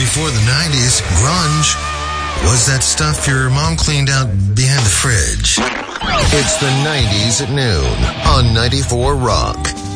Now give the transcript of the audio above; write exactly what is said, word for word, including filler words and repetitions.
Before the nineties, grunge was that stuff your mom cleaned out behind the fridge. It's the nineties at noon on ninety-four Rock.